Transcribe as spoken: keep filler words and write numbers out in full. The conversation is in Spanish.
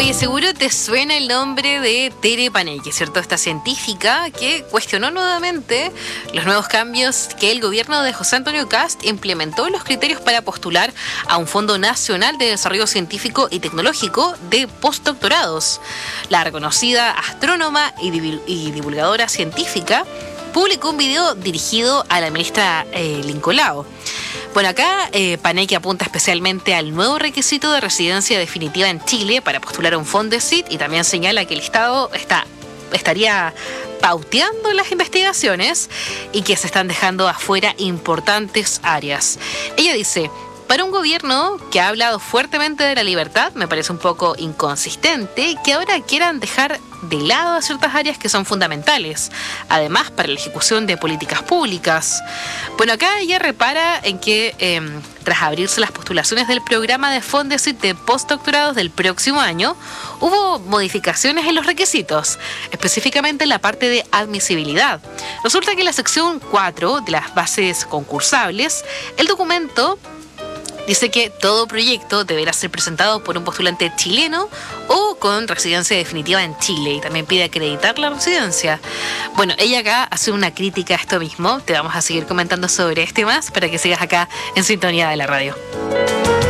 Oye, seguro te suena el nombre de Tere Paneque, ¿cierto? Esta científica que cuestionó nuevamente los nuevos cambios que el gobierno de José Antonio Kast implementó en los criterios para postular a un Fondo Nacional de Desarrollo Científico y Tecnológico de postdoctorados. La reconocida astrónoma y divulgadora científica publicó un video dirigido a la ministra eh, Lincoln Lao. Bueno, acá eh, Paneque apunta especialmente al nuevo requisito de residencia definitiva en Chile para postular a un Fondesit y también señala que el Estado está, estaría pauteando las investigaciones y que se están dejando afuera importantes áreas. Ella dice: para un gobierno que ha hablado fuertemente de la libertad, me parece un poco inconsistente que ahora quieran dejar de lado a ciertas áreas que son fundamentales, además para la ejecución de políticas públicas. Bueno, acá ella repara en que eh, tras abrirse las postulaciones del programa de Fondesit de postdoctorados del próximo año, hubo modificaciones en los requisitos, específicamente en la parte de admisibilidad. Resulta que en la sección cuatro de las bases concursables, el documento dice que todo proyecto deberá ser presentado por un postulante chileno o con residencia definitiva en Chile, y también pide acreditar la residencia. Bueno, ella acá hace una crítica a esto mismo. Te vamos a seguir comentando sobre este más para que sigas acá en sintonía de la radio.